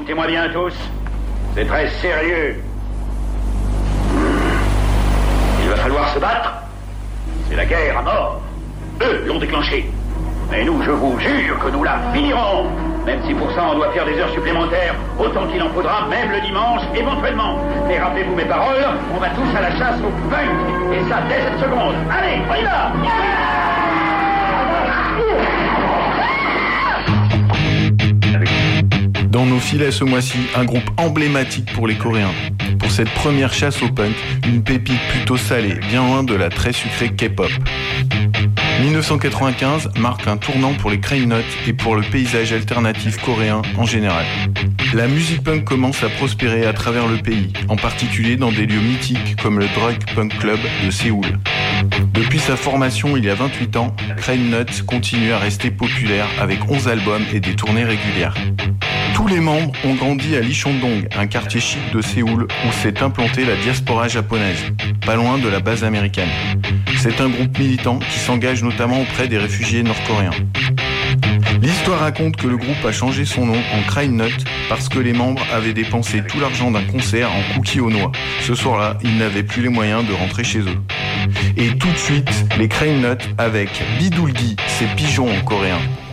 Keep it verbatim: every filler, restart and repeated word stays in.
Écoutez-moi bien tous, c'est très sérieux. Il va falloir se battre. C'est la guerre à mort. Eux l'ont déclenchée. Mais nous, je vous jure que nous la finirons. Même si pour ça on doit faire des heures supplémentaires, autant qu'il en faudra, même le dimanche, éventuellement. Mais rappelez-vous mes paroles, on va tous à la chasse au punk. Et ça dès cette seconde. Allez, on y va. Dans nos filets ce mois-ci, un groupe emblématique pour les Coréens. Pour cette première chasse au punk, une pépite plutôt salée, bien loin de la très sucrée K-pop. dix-neuf cent quatre-vingt-quinze marque un tournant pour les Crane Nuts et pour le paysage alternatif coréen en général. La musique punk commence à prospérer à travers le pays, en particulier dans des lieux mythiques comme le Drug Punk Club de Séoul. Depuis sa formation il y a vingt-huit ans, Crane Nuts continue à rester populaire avec onze albums et des tournées régulières. Tous les membres ont grandi à Lichondong, un quartier chic de Séoul où s'est implantée la diaspora japonaise, pas loin de la base américaine. C'est un groupe militant qui s'engage notamment auprès des réfugiés nord-coréens. L'histoire raconte que le groupe a changé son nom en Crane Nut parce que les membres avaient dépensé tout l'argent d'un concert en cookies aux noix. Ce soir-là, ils n'avaient plus les moyens de rentrer chez eux. Et tout de suite, les Crane Nut avec Bidoulgi, c'est pigeon en coréen.